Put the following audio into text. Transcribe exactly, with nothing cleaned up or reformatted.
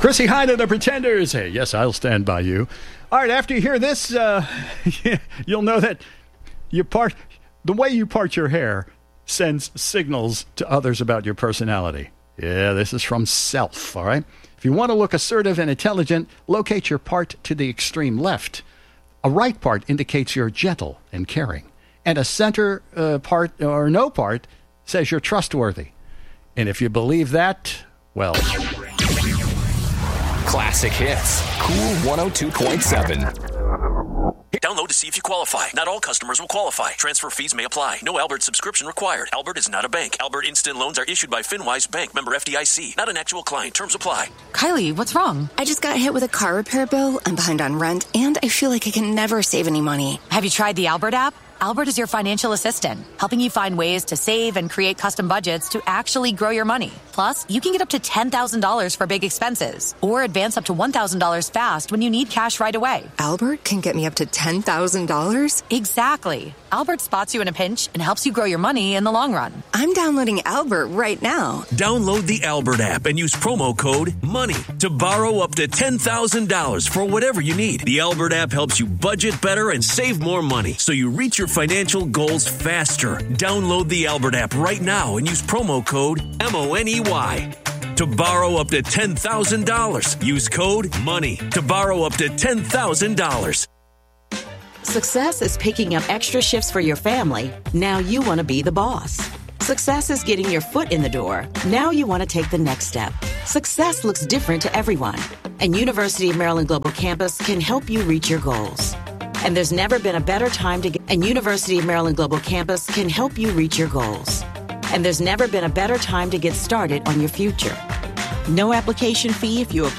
Chrissie Hynde of the Pretenders. Hey, yes, I'll stand by you. All right, after you hear this, uh, you'll know that you part the way you part your hair sends signals to others about your personality. Yeah, this is from Self, all right? If you want to look assertive and intelligent, locate your part to the extreme left. A right part indicates you're gentle and caring. And a center uh, part or no part says you're trustworthy. And if you believe that, well... Classic hits. Cool one oh two point seven. Download to see if you qualify. Not all customers will qualify. Transfer fees may apply. No Albert subscription required. Albert is not a bank. Albert Instant Loans are issued by FinWise Bank, member F D I C. Not an actual client. Terms apply. Kylie, what's wrong? I just got hit with a car repair bill. I'm behind on rent, and I feel like I can never save any money. Have you tried the Albert app? Albert is your financial assistant, helping you find ways to save and create custom budgets to actually grow your money. Plus, you can get up to ten thousand dollars for big expenses or advance up to one thousand dollars fast when you need cash right away. Albert can get me up to ten thousand dollars? Exactly. Albert spots you in a pinch and helps you grow your money in the long run. I'm downloading Albert right now. Download the Albert app and use promo code MONEY to borrow up to ten thousand dollars for whatever you need. The Albert app helps you budget better and save more money so you reach your financial goals faster. Download the Albert app right now and use promo code M O N E Y to borrow up to ten thousand dollars. Use code MONEY to borrow up to ten thousand dollars. Success is picking up extra shifts for your family. Now you want to be the boss. Success is getting your foot in the door. Now you want to take the next step. Success looks different to everyone, and University of Maryland Global Campus can help you reach your goals. And there's never been a better time to get, and University of Maryland Global Campus can help you reach your goals. And there's never been a better time to get started on your future. No application fee if you apply.